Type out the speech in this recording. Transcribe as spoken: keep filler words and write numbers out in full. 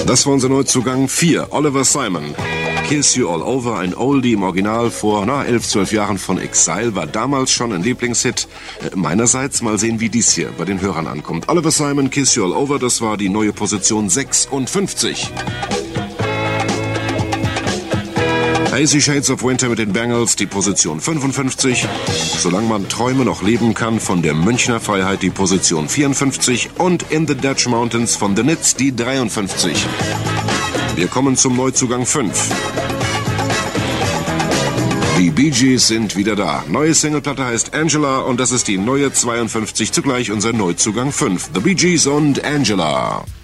Das war unser Neuzugang vier, Oliver Simon. Kiss You All Over, ein Oldie im Original vor na, elf, zwölf Jahren von Exile, war damals schon ein Lieblingshit. Äh, meinerseits mal sehen, wie dies hier bei den Hörern ankommt. Oliver Simon, Kiss You All Over, das war die neue Position sechsundfünfzig. Hazy Shades of Winter mit den Bangles, die Position fünfundfünfzig. Solange man Träume noch leben kann, von der Münchner Freiheit, die Position vierundfünfzig. Und In the Dutch Mountains von The Nits, die dreiundfünfzig. Wir kommen zum Neuzugang fünf. Die Bee Gees sind wieder da. Neue Singleplatte heißt Angela und das ist die neue zweiundfünfzig, zugleich unser Neuzugang fünf. The Bee Gees und Angela.